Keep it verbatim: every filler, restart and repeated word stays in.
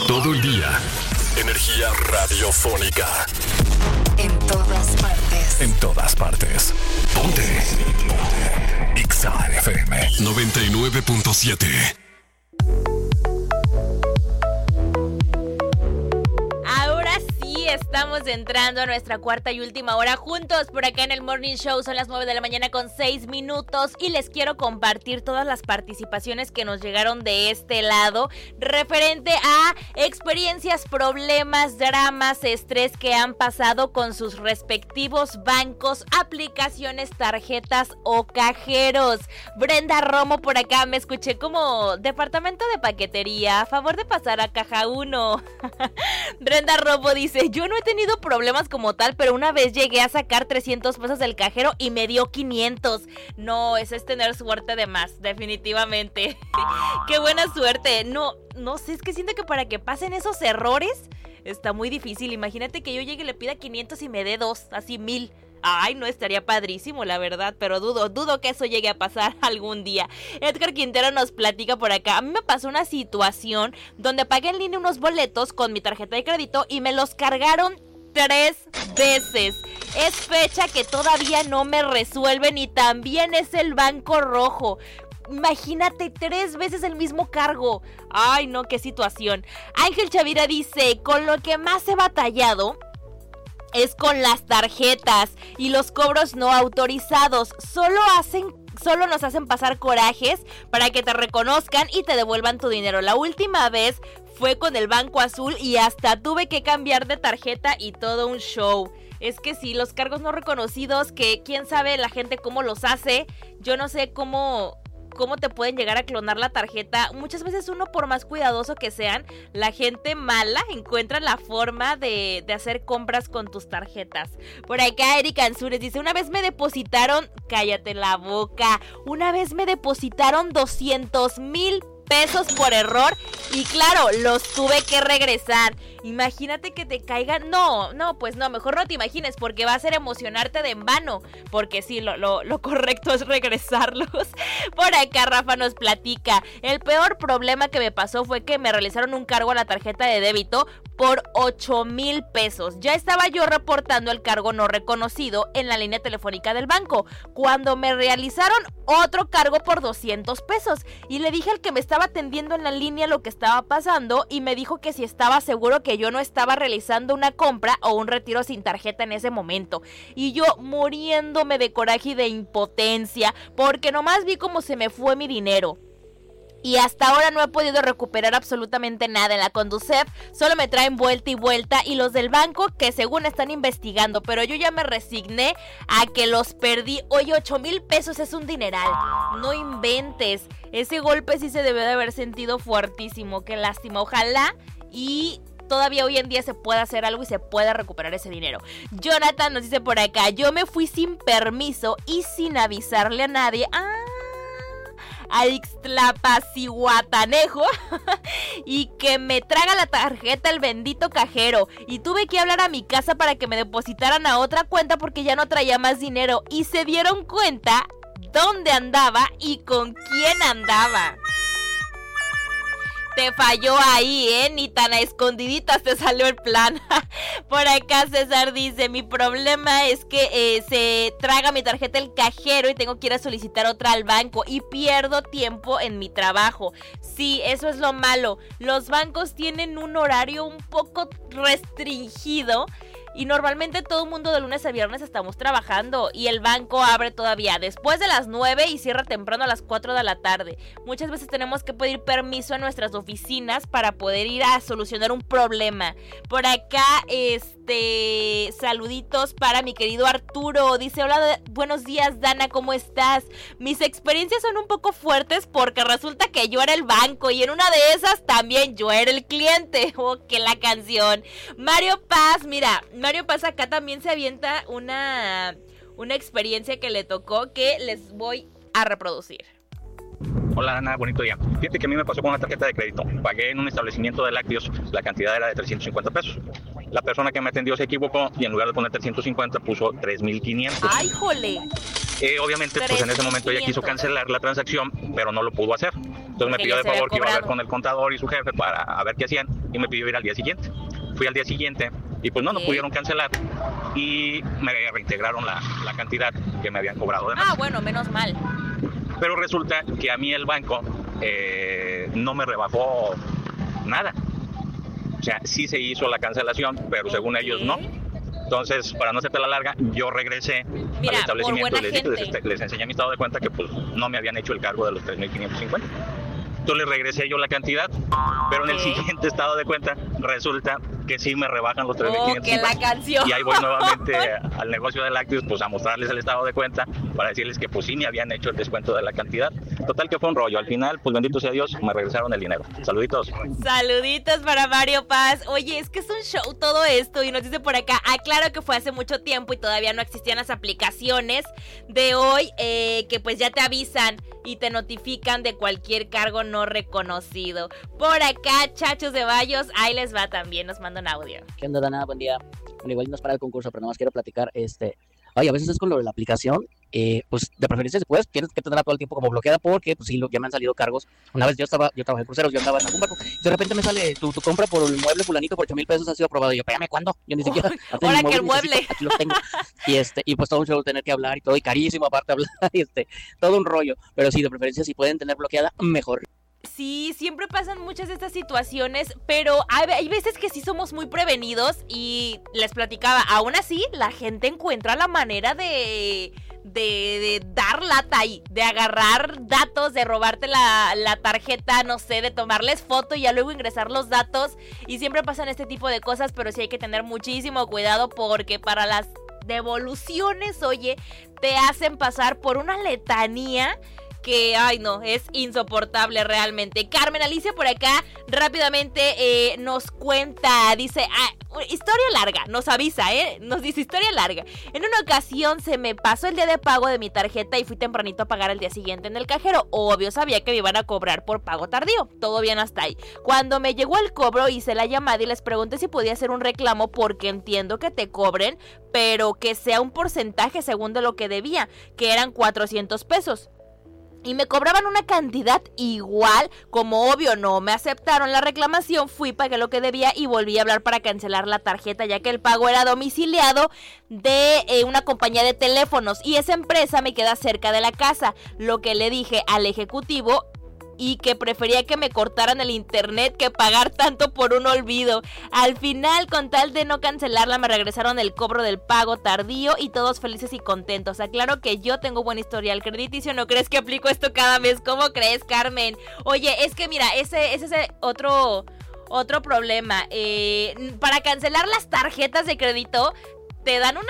Todo el día. Energía radiofónica. En todas partes. En todas partes. Ponte. Ponte. Exa F M noventa y nueve punto siete. Estamos entrando a nuestra cuarta y última hora juntos por acá en el Morning Show. Son las nueve de la mañana con seis minutos y les quiero compartir todas las participaciones que nos llegaron de este lado referente a experiencias, problemas, dramas, estrés que han pasado con sus respectivos bancos, aplicaciones, tarjetas o cajeros. Brenda Romo por acá, me escuché como departamento de paquetería, a favor de pasar a caja uno. Brenda Romo dice, yo no he tenido problemas como tal, pero una vez llegué a sacar trescientos pesos del cajero y me dio quinientos. No, eso es tener suerte de más, definitivamente. Qué buena suerte. No, no sé, es que siento que para que pasen esos errores está muy difícil. Imagínate que yo llegue y le pida quinientos y me dé dos, así mil. Ay, no, estaría padrísimo, la verdad, pero dudo, dudo que eso llegue a pasar algún día. Edgar Quintero nos platica por acá. A mí me pasó una situación donde pagué en línea unos boletos con mi tarjeta de crédito y me los cargaron tres veces. Es fecha que todavía no me resuelven y también es el Banco Rojo. Imagínate, tres veces el mismo cargo. Ay, no, qué situación. Ángel Chavira dice, con lo que más he batallado es con las tarjetas y los cobros no autorizados. Solo hacen, solo nos hacen pasar corajes para que te reconozcan y te devuelvan tu dinero. La última vez fue con el Banco Azul y hasta tuve que cambiar de tarjeta y todo un show. Es que sí, los cargos no reconocidos, que quién sabe la gente cómo los hace. Yo no sé cómo... cómo te pueden llegar a clonar la tarjeta. Muchas veces uno, por más cuidadoso que sean, la gente mala encuentra la forma de, de hacer compras con tus tarjetas. Por acá Erika Ansures dice, una vez me depositaron, cállate la boca, una vez me depositaron doscientos mil pesos por error y claro, los tuve que regresar. Imagínate que te caigan. No, no, pues no, mejor no te imagines, porque va a ser emocionarte de en vano. Porque sí, lo, lo, lo correcto es regresarlos. Por acá Rafa nos platica, el peor problema que me pasó fue que me realizaron un cargo a la tarjeta de débito por ocho mil pesos. Ya estaba yo reportando el cargo no reconocido en la línea telefónica del banco, cuando me realizaron otro cargo por doscientos pesos. Y le dije al que me estaba atendiendo en la línea lo que estaba pasando y me dijo que si estaba seguro que yo no estaba realizando una compra o un retiro sin tarjeta en ese momento. Y yo muriéndome de coraje y de impotencia, porque nomás vi cómo se me fue mi dinero. Y hasta ahora no he podido recuperar absolutamente nada. En la Conducef solo me traen vuelta y vuelta y los del banco que según están investigando, pero yo ya me resigné a que los perdí. Oye, ocho mil pesos es un dineral, no inventes. Ese golpe sí se debe de haber sentido fuertísimo, qué lástima. Ojalá y todavía hoy en día se pueda hacer algo y se pueda recuperar ese dinero. Jonathan nos dice por acá, yo me fui sin permiso y sin avisarle a nadie. ¡Ah! A Ixtlapacihuatanejo y que me traga la tarjeta el bendito cajero y tuve que hablar a mi casa para que me depositaran a otra cuenta porque ya no traía más dinero y se dieron cuenta dónde andaba y con quién andaba. Te falló ahí, ¿eh? Ni tan a escondiditas te salió el plan. Por acá César dice, mi problema es que eh, se traga mi tarjeta el cajero y tengo que ir a solicitar otra al banco y pierdo tiempo en mi trabajo. Sí, eso es lo malo. Los bancos tienen un horario un poco restringido y normalmente todo el mundo de lunes a viernes estamos trabajando y el banco abre todavía después de las nueve y cierra temprano a las cuatro de la tarde. Muchas veces tenemos que pedir permiso a nuestras oficinas para poder ir a solucionar un problema. Por acá, este, saluditos para mi querido Arturo. Dice, hola, buenos días Dana, ¿cómo estás? Mis experiencias son un poco fuertes porque resulta que yo era el banco y en una de esas también yo era el cliente. Oh, que la canción. Mario Paz, mira, Mario Paz acá también se avienta una, una experiencia que le tocó que les voy a reproducir. Hola Ana, bonito día. Fíjate que a mí me pasó con una tarjeta de crédito. Pagué en un establecimiento de lácteos, la cantidad era de trescientos cincuenta pesos. La persona que me atendió se equivocó y en lugar de poner trescientos cincuenta puso tres mil quinientos. ¡Ay, jole! Eh, obviamente, pues en ese momento ella quiso cancelar la transacción, pero no lo pudo hacer. Entonces que me pidió de favor que iba a ver cobrado. con el contador y su jefe para a ver qué hacían y me pidió ir al día siguiente. Fui al día siguiente y pues no, no Ok. pudieron cancelar y me reintegraron la, la cantidad que me habían cobrado de más. Ah, bueno, menos mal. Pero resulta que a mí el banco eh, no me rebajó nada. O sea, sí se hizo la cancelación, pero según Ok. ellos no. Entonces, para no hacerte la larga, yo regresé Mira, al establecimiento por y les, buena dije, les, gente. les enseñé mi estado de cuenta que pues no me habían hecho el cargo de los tres mil quinientos cincuenta. Entonces les regresé yo la cantidad, pero en el Ok. siguiente estado de cuenta resulta que sí me rebajan los tres mil Oh, quinientos que la cincuenta. canción. Y ahí voy nuevamente al negocio de lácteos pues a mostrarles el estado de cuenta para decirles que pues sí me habían hecho el descuento de la cantidad. Total que fue un rollo. Al final, pues bendito sea Dios, me regresaron el dinero. Saluditos. Saluditos para Mario Paz. Oye, es que es un show todo esto. Y nos dice por acá, ah, claro que fue hace mucho tiempo y todavía no existían las aplicaciones de hoy, eh, que pues ya te avisan y te notifican de cualquier cargo no reconocido. Por acá, Chachos de Bayos, ahí les va también, nos manda un audio. ¿Qué onda, Dana? Buen día. Bueno, igual no es para el concurso, pero nada más quiero platicar, este... Oye, a veces es con lo de la aplicación, eh, pues de preferencia después tienes que tenerla todo el tiempo como bloqueada porque, pues sí, lo, ya me han salido cargos. Una vez yo estaba, yo trabajé en cruceros, yo andaba en algún barco, y de repente me sale tu, tu compra por el mueble fulanito por ocho mil pesos ha sido aprobado. Y yo, espérame, ¿cuándo? Yo ni siquiera... hasta ahora mi que el necesito, mueble. aquí lo tengo. Y este, y pues todo un show tener que hablar y todo, y carísimo aparte hablar, y este, todo un rollo. Pero sí, de preferencia si pueden tener bloqueada, mejor. Sí, siempre pasan muchas de estas situaciones, pero hay, hay veces que sí somos muy prevenidos y les platicaba, aún así la gente encuentra la manera de, de, de dar lata ahí, de agarrar datos, de robarte la, la tarjeta, no sé, de tomarles foto y ya luego ingresar los datos y siempre pasan este tipo de cosas, pero sí hay que tener muchísimo cuidado porque para las devoluciones, oye, te hacen pasar por una letanía que, ay no, es insoportable realmente. Carmen Alicia por acá rápidamente eh, nos cuenta, dice, ah, historia larga, nos avisa, eh, nos dice historia larga. En una ocasión se me pasó el día de pago de mi tarjeta y fui tempranito a pagar el día siguiente en el cajero. Obvio, sabía que me iban a cobrar por pago tardío, todo bien hasta ahí. Cuando me llegó el cobro hice la llamada y les pregunté si podía hacer un reclamo porque entiendo que te cobren, pero que sea un porcentaje según de lo que debía, que eran cuatrocientos pesos. Y me cobraban una cantidad igual, como obvio no me aceptaron la reclamación, fui, pagué lo que debía y volví a hablar para cancelar la tarjeta, ya que el pago era domiciliado de eh, una compañía de teléfonos y esa empresa me queda cerca de la casa, lo que le dije al ejecutivo y que prefería que me cortaran el internet que pagar tanto por un olvido. Al final, con tal de no cancelarla, me regresaron el cobro del pago tardío y todos felices y contentos. Aclaro que yo tengo buen historial crediticio, ¿no crees que aplico esto cada mes? ¿Cómo crees, Carmen? Oye, es que mira, ese, ese es el otro, otro problema. Eh, para cancelar las tarjetas de crédito, te dan una